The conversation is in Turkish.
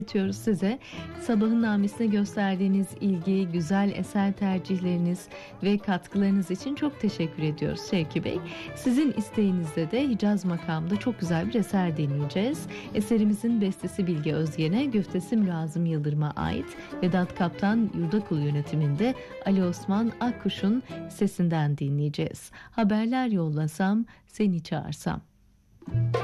Diyoruz size. Sabahın namesine gösterdiğiniz ilgi, güzel eser tercihleriniz ve katkılarınız için çok teşekkür ediyoruz Şevki Bey. Sizin isteğinizde de Hicaz makamında çok güzel bir eser dinleyeceğiz. Eserimizin bestesi Bilge Özgen'e, güftesi Mülazım Yıldırım'a ait. Vedat Kaptan Yurdakul yönetiminde Ali Osman Akkuş'un sesinden dinleyeceğiz. Haberler yollasam, seni çağırsam.